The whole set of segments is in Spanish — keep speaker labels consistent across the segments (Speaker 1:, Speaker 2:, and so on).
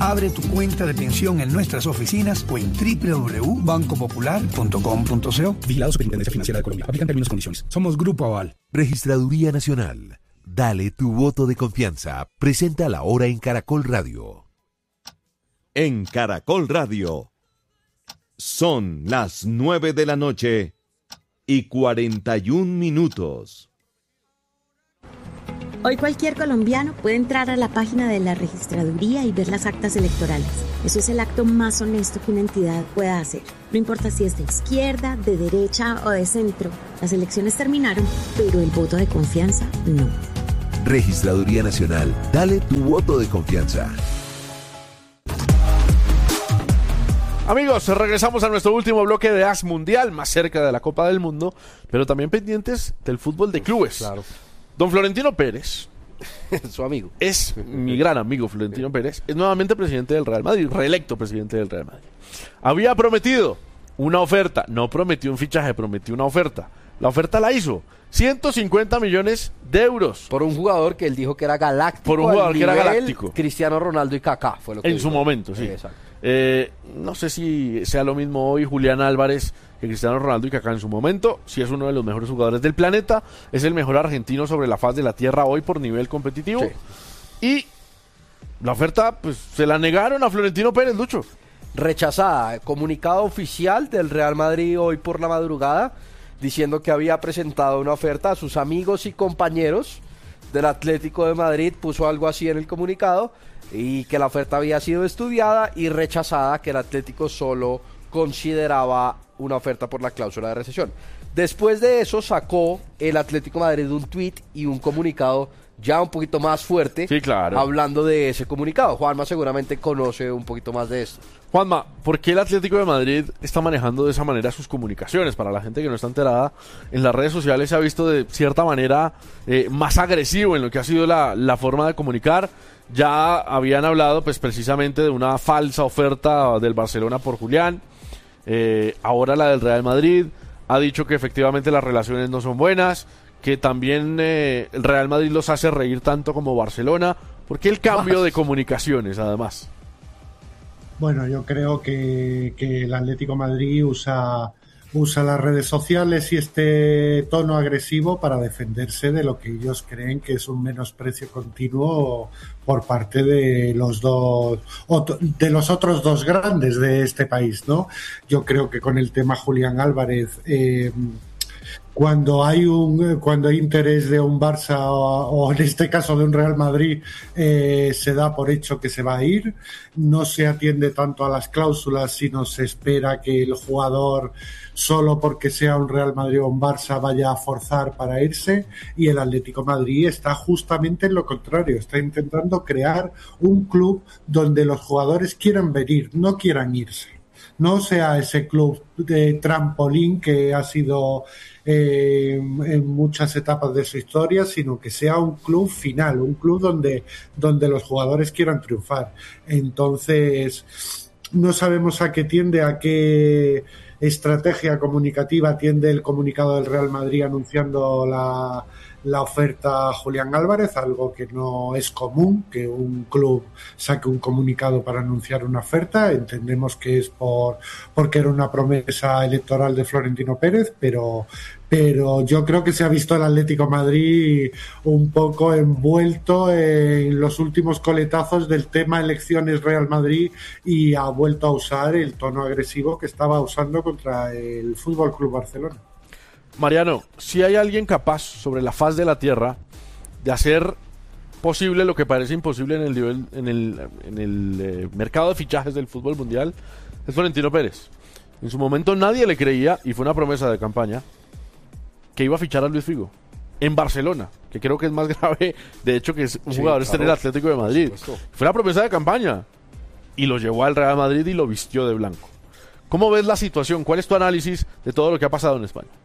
Speaker 1: Abre tu cuenta de pensión en nuestras oficinas o en www.bancopopular.com.co.
Speaker 2: Vigilado Superintendencia Financiera de Colombia. Aplican términos y condiciones.
Speaker 1: Somos Grupo Aval.
Speaker 3: Registraduría Nacional. Dale tu voto de confianza. Presenta la hora en Caracol Radio.
Speaker 4: En Caracol Radio. Son las 9 de la noche y 41 minutos.
Speaker 5: Hoy cualquier colombiano puede entrar a la página de la registraduría y ver las actas electorales. Eso es el acto más honesto que una entidad pueda hacer. No importa si es de izquierda, de derecha o de centro. Las elecciones terminaron, pero el voto de confianza no.
Speaker 3: Registraduría Nacional. Dale tu voto de confianza.
Speaker 6: Amigos, regresamos a nuestro último bloque de AS Mundial, más cerca de la Copa del Mundo, pero también pendientes del fútbol de clubes.
Speaker 7: Claro.
Speaker 6: Don Florentino Pérez,
Speaker 7: su amigo,
Speaker 6: es mi gran amigo Florentino Pérez, es nuevamente presidente del Real Madrid, reelecto presidente del Real Madrid. Había prometido una oferta, no prometió un fichaje, prometió una oferta. La oferta la hizo, 150 millones de euros.
Speaker 7: Por un jugador que él dijo que era galáctico.
Speaker 6: Por un jugador que era galáctico.
Speaker 7: Cristiano Ronaldo y Kaká fue lo que
Speaker 6: en
Speaker 7: dijo.
Speaker 6: su momento, sí.
Speaker 7: Exacto.
Speaker 6: No sé si sea lo mismo hoy Julián Álvarez que Cristiano Ronaldo y Kaká en su momento. Sí es uno de los mejores jugadores del planeta. Es el mejor argentino sobre la faz de la tierra hoy por nivel competitivo.
Speaker 7: Sí.
Speaker 6: Y la oferta, pues, se la negaron a Florentino Pérez, Lucho.
Speaker 7: Rechazada. Comunicado oficial del Real Madrid hoy por la madrugada, diciendo que había presentado una oferta a sus amigos y compañeros del Atlético de Madrid. Puso algo así en el comunicado, y que la oferta había sido estudiada y rechazada, que el Atlético solo consideraba una oferta por la cláusula de rescisión. Después de eso sacó el Atlético de Madrid un tuit y un comunicado ya un poquito más fuerte,
Speaker 6: sí, claro,
Speaker 7: hablando de ese comunicado. Juanma seguramente conoce un poquito más de esto.
Speaker 6: Juanma, ¿por qué el Atlético de Madrid está manejando de esa manera sus comunicaciones? Para la gente que no está enterada, en las redes sociales se ha visto de cierta manera más agresivo en lo que ha sido la forma de comunicar. Ya habían hablado pues precisamente de una falsa oferta del Barcelona por Julián. Ahora la del Real Madrid ha dicho que efectivamente las relaciones no son buenas, que también el Real Madrid los hace reír tanto como Barcelona. ¿Por qué el cambio de comunicaciones, además?
Speaker 8: Bueno, yo creo que el Atlético de Madrid usa las redes sociales y este tono agresivo para defenderse de lo que ellos creen que es un menosprecio continuo por parte de los otros dos grandes de este país, ¿no? Yo creo que con el tema Julián Álvarez, cuando hay interés de un Barça o en este caso de un Real Madrid, se da por hecho que se va a ir. No se atiende tanto a las cláusulas, sino se espera que el jugador, solo porque sea un Real Madrid o un Barça, vaya a forzar para irse, y el Atlético de Madrid está justamente en lo contrario, está intentando crear un club donde los jugadores quieran venir, no quieran irse. No sea ese club de trampolín que ha sido en muchas etapas de su historia, sino que sea un club final, un club donde los jugadores quieran triunfar. Entonces, no sabemos a qué tiende, a qué estrategia comunicativa tiende el comunicado del Real Madrid anunciando la oferta a Julián Álvarez, algo que no es común, que un club saque un comunicado para anunciar una oferta. Entendemos que es porque era una promesa electoral de Florentino Pérez, pero yo creo que se ha visto el Atlético de Madrid un poco envuelto en los últimos coletazos del tema elecciones Real Madrid y ha vuelto a usar el tono agresivo que estaba usando contra el FC Barcelona.
Speaker 6: Mariano, si hay alguien capaz sobre la faz de la tierra de hacer posible lo que parece imposible en el mercado de fichajes del fútbol mundial, es Florentino Pérez. En su momento nadie le creía, y fue una promesa de campaña, que iba a fichar a Luis Figo en Barcelona, que creo que es más grave, de hecho, que es un jugador en el Atlético de Madrid. Fue una promesa de campaña y lo llevó al Real Madrid y lo vistió de blanco. ¿Cómo ves la situación? ¿Cuál es tu análisis de todo lo que ha pasado en España?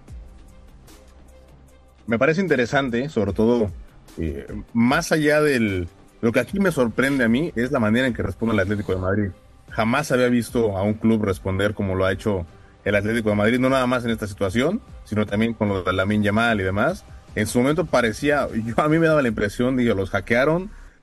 Speaker 9: Me parece interesante, sobre todo, más allá lo que aquí me sorprende a mí es la manera en que responde el Atlético de Madrid. Jamás había visto a un club responder como lo ha hecho el Atlético de Madrid, no nada más en esta situación, sino también con lo de Lamine Yamal y demás. En su momento parecía, a mí me daba la impresión, los hackearon,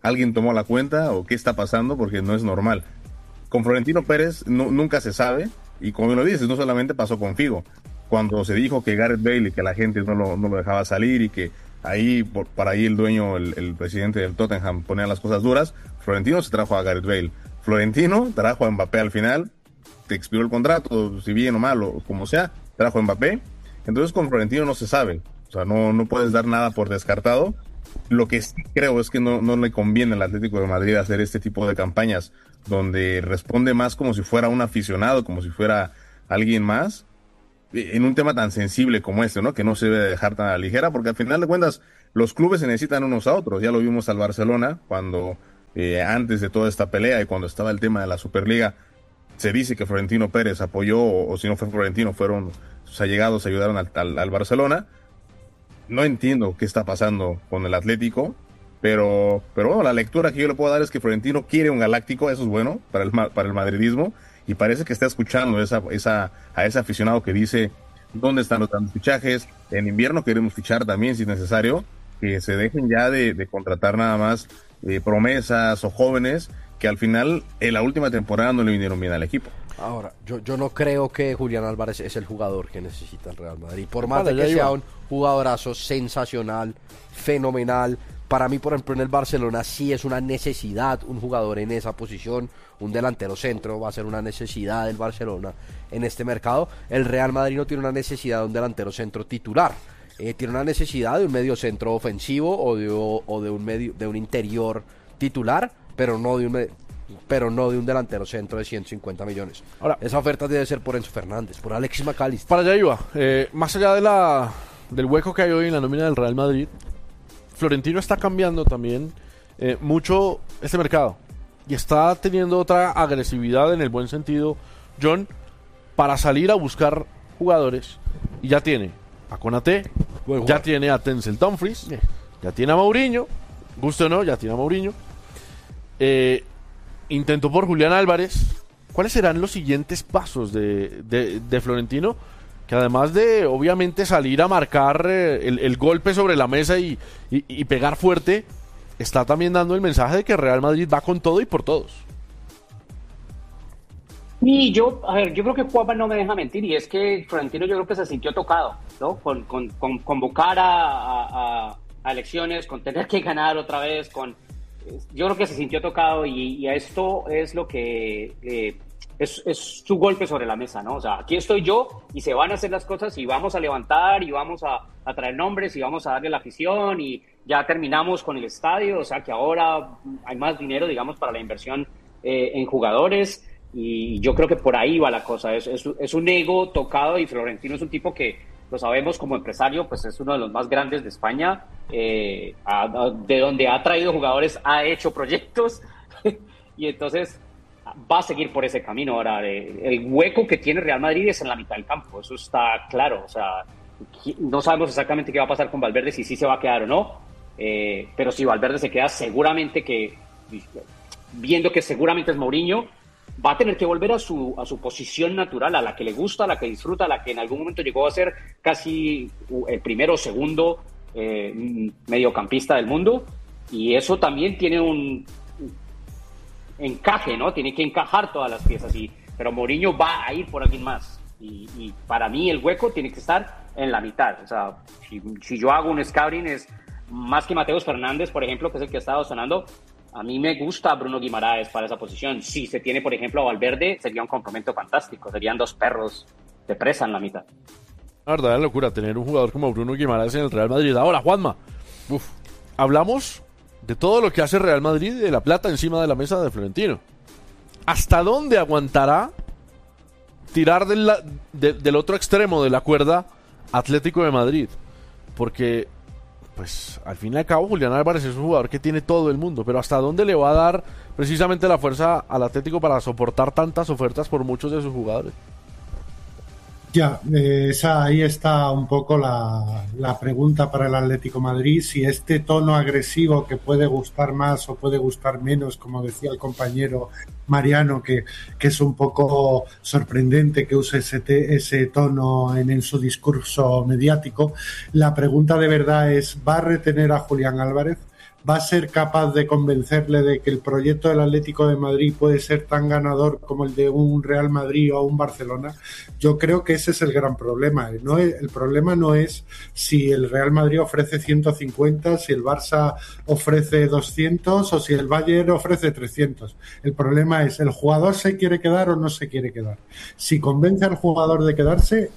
Speaker 9: ¿Alguien tomó la cuenta o qué está pasando? Porque no es normal. Con Florentino Pérez nunca se sabe, y como lo dices, no solamente pasó con Figo. Cuando se dijo que Gareth Bale y que la gente no lo dejaba salir y que ahí, para ahí el dueño, el presidente del Tottenham ponía las cosas duras, Florentino se trajo a Gareth Bale. Florentino trajo a Mbappé al final, te expiró el contrato, si bien o mal o como sea, trajo a Mbappé. Entonces con Florentino no se sabe, o sea, no puedes dar nada por descartado. Lo que sí creo es que no le conviene al Atlético de Madrid hacer este tipo de campañas donde responde más como si fuera un aficionado, como si fuera alguien más, en un tema tan sensible como este, ¿no? Que no se debe dejar tan a la ligera, porque al final de cuentas los clubes se necesitan unos a otros. Ya lo vimos al Barcelona cuando antes de toda esta pelea y cuando estaba el tema de la Superliga, se dice que Florentino Pérez apoyó, o si no fue Florentino, fueron sus allegados, ayudaron al Barcelona. No entiendo qué está pasando con el Atlético, pero bueno, la lectura que yo le puedo dar es que Florentino quiere un galáctico, eso es bueno para el madridismo, y parece que está escuchando a ese aficionado que dice, ¿dónde están los grandes fichajes? En invierno queremos fichar también, si es necesario, que se dejen ya de contratar nada más promesas o jóvenes que al final en la última temporada no le vinieron bien al equipo.
Speaker 7: Ahora, yo no creo que Julián Álvarez es el jugador que necesita el Real Madrid. Por más de que sea un jugadorazo sensacional, fenomenal. Para mí, por ejemplo, en el Barcelona sí es una necesidad un jugador en esa posición. Un delantero centro va a ser una necesidad del Barcelona en este mercado. El Real Madrid no tiene una necesidad de un delantero centro titular. Tiene una necesidad de un medio centro ofensivo o de un interior titular, pero no de un delantero centro de 150 millones. Ahora, esa oferta debe ser por Enzo Fernández, por Alexis McAllister.
Speaker 6: Para allá iba. Más allá del hueco que hay hoy en la nómina del Real Madrid, Florentino está cambiando también mucho este mercado. Y está teniendo otra agresividad en el buen sentido, John, para salir a buscar jugadores. Y ya tiene a Konaté, ya tiene a Denzel Dumfries, ya tiene a Mourinho, guste o no, ya tiene a Mourinho. Intentó por Julián Álvarez. ¿Cuáles serán los siguientes pasos de Florentino? Que además de, obviamente, salir a marcar el golpe sobre la mesa y pegar fuerte, está también dando el mensaje de que Real Madrid va con todo y por todos.
Speaker 10: Y yo creo que Juanma no me deja mentir, y es que Florentino yo creo que se sintió tocado, ¿no? Con convocar a elecciones, con tener que ganar otra vez, yo creo que se sintió tocado y esto es lo que es su golpe sobre la mesa, ¿no? O sea, aquí estoy yo y se van a hacer las cosas y vamos a levantar y vamos a traer nombres y vamos a darle la afición y ya terminamos con el estadio, o sea que ahora hay más dinero, digamos, para la inversión en jugadores. Y yo creo que por ahí va la cosa. Es un ego tocado, y Florentino es un tipo que, lo sabemos como empresario, pues es uno de los más grandes de España, de donde ha traído jugadores, ha hecho proyectos y entonces va a seguir por ese camino. Ahora, el hueco que tiene Real Madrid es en la mitad del campo, eso está claro. O sea, no sabemos exactamente qué va a pasar con Valverde, si sí se va a quedar o no, pero si Valverde se queda, seguramente viendo que seguramente es Mourinho, va a tener que volver a su posición natural, a la que le gusta, a la que disfruta, a la que en algún momento llegó a ser casi el primero o segundo mediocampista del mundo, y eso también tiene un encaje, ¿no? Tiene que encajar todas las piezas, pero Mourinho va a ir por alguien más, y para mí el hueco tiene que estar en la mitad. O sea, si yo hago un scouting, es más que Mateus Fernández, por ejemplo, que es el que ha estado sonando. A mí me gusta Bruno Guimaraes para esa posición. Si se tiene, por ejemplo, a Valverde, sería un complemento fantástico. Serían dos perros de presa en la mitad.
Speaker 6: La verdad es locura tener un jugador como Bruno Guimaraes en el Real Madrid. Ahora, Juanma, hablamos de todo lo que hace Real Madrid y de la plata encima de la mesa de Florentino. ¿Hasta dónde aguantará tirar del otro extremo de la cuerda Atlético de Madrid? Porque, pues, al fin y al cabo, Julián Álvarez es un jugador que tiene todo el mundo, pero ¿hasta dónde le va a dar precisamente la fuerza al Atlético para soportar tantas ofertas por muchos de sus jugadores?
Speaker 8: Ya, ahí está un poco la pregunta para el Atlético Madrid, si este tono agresivo que puede gustar más o puede gustar menos, como decía el compañero Mariano, que es un poco sorprendente que use ese tono en su discurso mediático. La pregunta de verdad es, ¿va a retener a Julián Álvarez? va a ser capaz de convencerle de que el proyecto del Atlético de Madrid puede ser tan ganador como el de un Real Madrid o un Barcelona. Yo creo que ese es el gran problema. El problema no es si el Real Madrid ofrece 150, si el Barça ofrece 200 o si el Bayern ofrece 300. El problema es, ¿el jugador se quiere quedar o no se quiere quedar? Si convence al jugador de quedarse,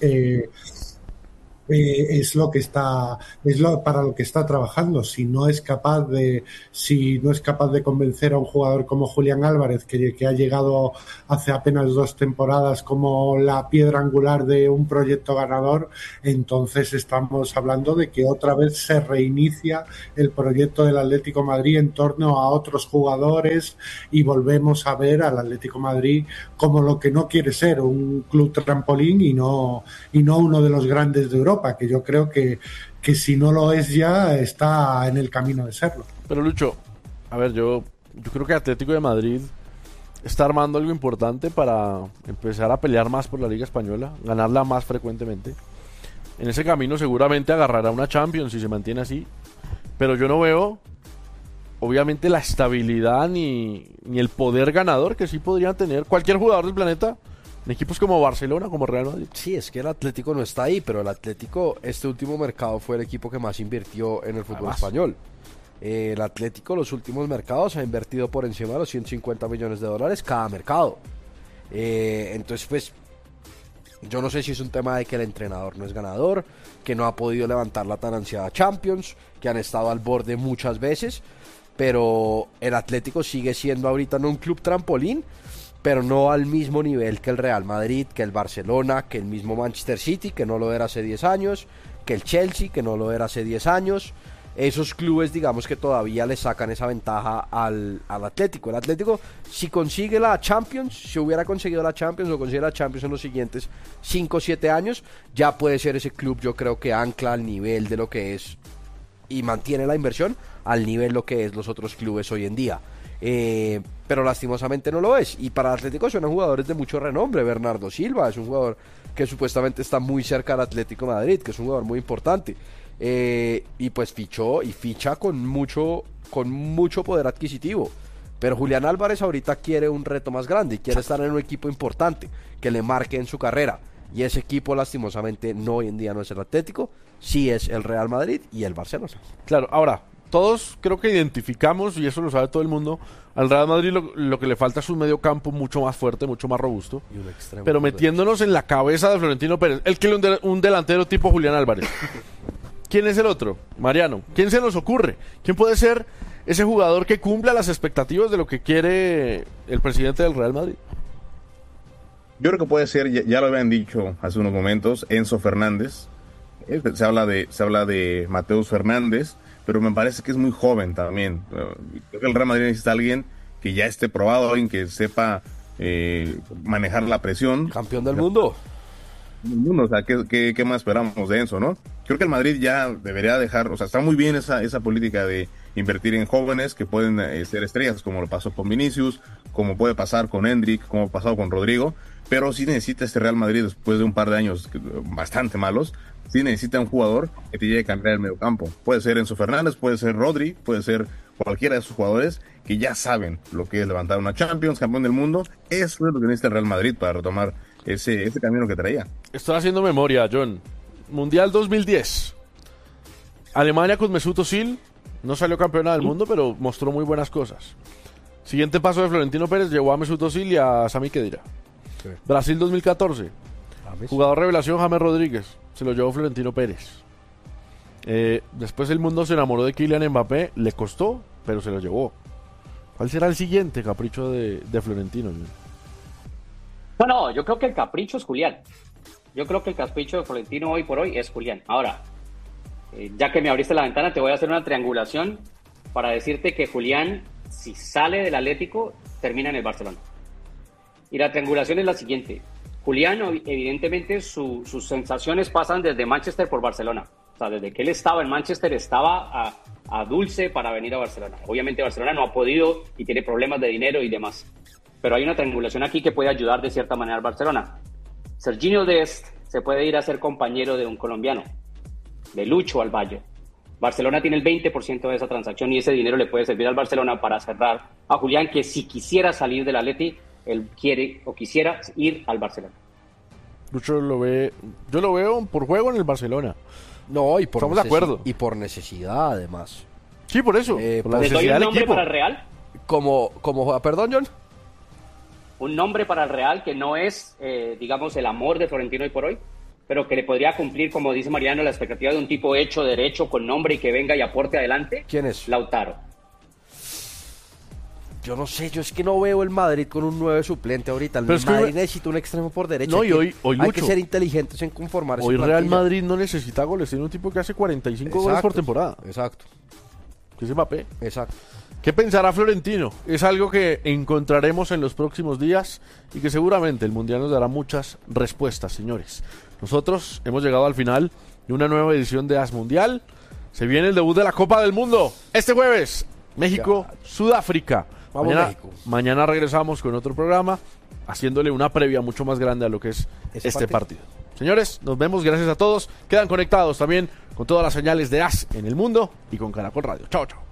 Speaker 8: para lo que está trabajando. Si no es capaz de convencer a un jugador como Julián Álvarez, que ha llegado hace apenas 2 temporadas como la piedra angular de un proyecto ganador, entonces estamos hablando de que otra vez se reinicia el proyecto del Atlético Madrid en torno a otros jugadores y volvemos a ver al Atlético Madrid como lo que no quiere ser, un club trampolín y no uno de los grandes de Europa, que yo creo que si no lo es ya, está en el camino de serlo.
Speaker 6: Pero Lucho, a ver, yo creo que Atlético de Madrid está armando algo importante para empezar a pelear más por la Liga Española, ganarla más frecuentemente. En ese camino seguramente agarrará una Champions si se mantiene así, pero yo no veo obviamente la estabilidad ni el poder ganador que sí podrían tener cualquier jugador del planeta en equipos como Barcelona, como Real Madrid.
Speaker 7: Sí, es que el Atlético no está ahí, pero el Atlético, este último mercado fue el equipo que más invirtió en el fútbol español. El Atlético, los últimos mercados, ha invertido por encima de los 150 millones de dólares cada mercado. Entonces, pues, yo no sé si es un tema de que el entrenador no es ganador, que no ha podido levantar la tan ansiada Champions, que han estado al borde muchas veces, pero el Atlético sigue siendo ahorita no un club trampolín, pero no al mismo nivel que el Real Madrid, que el Barcelona, que el mismo Manchester City, que no lo era hace 10 años, que el Chelsea, que no lo era hace 10 años. Esos clubes, digamos, que todavía le sacan esa ventaja al Atlético. El Atlético, si consigue la Champions, si hubiera conseguido la Champions o consigue la Champions en los siguientes 5 o 7 años, ya puede ser ese club, yo creo que ancla al nivel de lo que es y mantiene la inversión al nivel lo que es los otros clubes hoy en día. Pero lastimosamente no lo es, y para el Atlético son jugadores de mucho renombre. Bernardo Silva es un jugador que supuestamente está muy cerca del Atlético de Madrid, que es un jugador muy importante, y pues ficha con mucho poder adquisitivo. Pero Julián Álvarez ahorita quiere un reto más grande y quiere estar en un equipo importante que le marque en su carrera, y ese equipo lastimosamente no, hoy en día no es el Atlético, sí es el Real Madrid y el Barcelona.
Speaker 6: Claro, ahora todos creo que identificamos, y eso lo sabe todo el mundo, al Real Madrid lo que le falta es un medio campo mucho más fuerte, mucho más robusto.
Speaker 7: Y un extremo,
Speaker 6: pero metiéndonos en la cabeza de Florentino Pérez, él quiere un delantero tipo Julián Álvarez. ¿Quién es el otro? Mariano. ¿Quién se nos ocurre? ¿Quién puede ser ese jugador que cumpla las expectativas de lo que quiere el presidente del Real Madrid?
Speaker 9: Yo creo que puede ser, ya lo habían dicho hace unos momentos, Enzo Fernández. Se habla de Mateus Fernández, pero me parece que es muy joven también. Creo que el Real Madrid necesita a alguien que ya esté probado, alguien que sepa manejar la presión.
Speaker 7: Campeón del mundo.
Speaker 9: O sea, ¿qué más esperamos de Enzo, no? Creo que el Madrid ya debería dejar, o sea, está muy bien esa política de invertir en jóvenes que pueden ser estrellas, como lo pasó con Vinicius, como puede pasar con Endrick, como ha pasado con Rodrigo, pero sí necesita este Real Madrid, después de un par de años bastante malos, sí necesita un jugador que te llegue a cambiar el mediocampo. Puede ser Enzo Fernández, puede ser Rodri, puede ser cualquiera de esos jugadores que ya saben lo que es levantar una Champions, campeón del mundo. Eso es lo que necesita el Real Madrid para retomar ese camino que traía.
Speaker 6: Estoy haciendo memoria, John. Mundial 2010. Alemania con Mesut Özil no salió campeona del mundo, pero mostró muy buenas cosas. Siguiente paso de Florentino Pérez, llevó a Mesut Özil y a Sami Khedira. Sí. Brasil 2014. Jugador revelación James Rodríguez, se lo llevó Florentino Pérez. Después el mundo se enamoró de Kylian Mbappé, le costó, pero se lo llevó. ¿Cuál será el siguiente capricho de Florentino?
Speaker 10: No, yo creo que el capricho es Julián. Yo creo que el capricho de Florentino hoy por hoy es Julián. Ahora, ya que me abriste la ventana, te voy a hacer una triangulación para decirte que Julián, si sale del Atlético, termina en el Barcelona. Y la triangulación es la siguiente. Julián, evidentemente, sus sensaciones pasan desde Manchester por Barcelona. O sea, desde que él estaba en Manchester, estaba a dulce para venir a Barcelona. Obviamente Barcelona no ha podido y tiene problemas de dinero y demás. Pero hay una triangulación aquí que puede ayudar de cierta manera al Barcelona. Serginho Dest se puede ir a ser compañero de un colombiano, de Lucho Alballo. Barcelona tiene el 20% de esa transacción y ese dinero le puede servir al Barcelona para cerrar a Julián, que si quisiera salir del Atleti, él quiere o quisiera ir al Barcelona.
Speaker 6: Lucho yo lo veo por juego en el Barcelona.
Speaker 7: No, y por
Speaker 6: Estamos de acuerdo.
Speaker 7: Y por necesidad, además.
Speaker 6: Sí, por eso. Por la
Speaker 10: ¿Les doy
Speaker 6: necesidad
Speaker 10: un
Speaker 6: del
Speaker 10: nombre
Speaker 6: equipo.
Speaker 10: para el Real?
Speaker 7: Perdón, John.
Speaker 10: Un nombre para el Real que no es, digamos, el amor de Florentino hoy por hoy, pero que le podría cumplir, como dice Mariano, la expectativa de un tipo hecho, derecho, con nombre y que venga y aporte adelante.
Speaker 7: ¿Quién es?
Speaker 10: Lautaro.
Speaker 7: Yo no sé, yo es que no veo el Madrid con un 9 suplente ahorita. El
Speaker 6: Pero es que
Speaker 7: Madrid necesita un extremo por derecha.
Speaker 6: No, y hoy
Speaker 7: hay
Speaker 6: Lucho,
Speaker 7: que ser inteligentes en conformar
Speaker 6: hoy
Speaker 7: esa
Speaker 6: Real
Speaker 7: plantilla.
Speaker 6: Madrid no necesita goles, tiene un tipo que hace 45 goles por temporada.
Speaker 7: Exacto.
Speaker 6: Que es Mbappé.
Speaker 7: Exacto.
Speaker 6: ¿Qué pensará Florentino? Es algo que encontraremos en los próximos días y que seguramente el Mundial nos dará muchas respuestas, señores. Nosotros hemos llegado al final de una nueva edición de As Mundial. Se viene el debut de la Copa del Mundo este jueves. México, Sudáfrica.
Speaker 7: Vamos, México.
Speaker 6: Mañana regresamos con otro programa, haciéndole una previa mucho más grande a lo que es este partido. Señores, nos vemos, gracias a todos. Quedan conectados también con todas las señales de As en el mundo y con Caracol Radio. Chao, chao.